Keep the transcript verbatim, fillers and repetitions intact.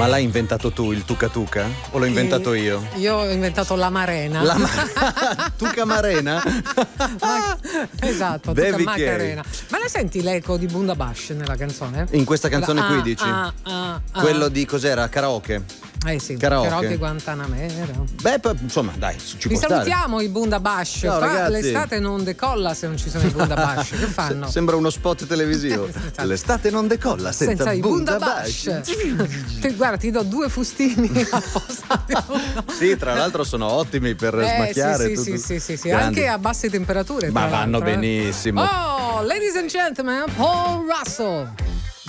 Ma l'hai inventato tu il tuca tuca? O l'ho inventato io? Io ho inventato la marena. La ma- tuca marena? Ma- esatto, Baby tuca K. macarena. Ma la senti l'eco di Bunda Bash nella canzone? In questa canzone qui Ah, dici? ah, ah, ah. Quello di cos'era? Karaoke? Eh sì, Karaoke. Karaoke Guantanamera. Beh, poi, insomma, dai, ci Vi può stare. salutiamo i Bunda Bash. Ciao, Qua ragazzi. l'estate non decolla se non ci sono i Bunda Bash. Che fanno? Se- sembra uno spot televisivo. Esatto. L'estate non decolla senza, Senza i Bunda Bunda Bash. Bash. Ti- guarda, ti do due fustini apposta. Sì, tra l'altro sono ottimi per Eh, smacchiare. sì, tutto. sì, sì, sì, sì, Grandi. anche a basse temperature. Ma tra vanno l'altro, eh. benissimo. Oh, ladies and gentlemen, Paul Russell.